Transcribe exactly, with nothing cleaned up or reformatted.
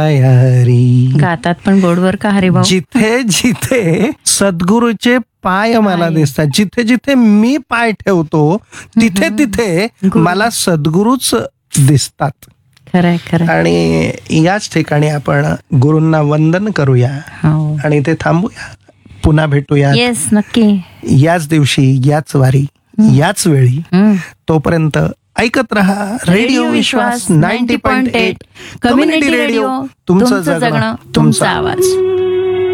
हरी. गातात पण गोडवर का हरे भाऊ? जिथे जिथे सद्गुरूचे पाय मला पाय. दिसतात, जिथे जिथे मी पाय ठेवतो तिथे तिथे गुरु. मला सद्गुरूच दिसतात. खरंय खरंय. आणि याच ठिकाणी आपण गुरूंना वंदन करूया हो. आणि ते थांबूया. पुन्हा भेटूया येस नक्की. याच दिवशी, याच वारी, याच वेळी. हम्म. तोपर्यंत ऐकत रहा रेडिओ विश्वास ninety point eight community radio. तुमचं जगणं तुमचा आवाज.